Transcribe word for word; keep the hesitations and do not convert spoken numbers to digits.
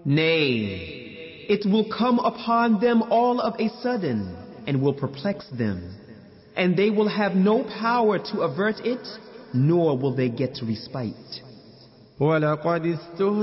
Nay, it will come upon them all of a sudden and will perplex them, and they will have no power to avert it, nor will they get respite. ولقد